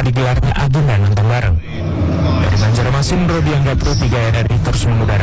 digelarnya agenda nonton bareng. Dari Banjarmasin, Rodi Angga Pro 3 RRI terus mengudara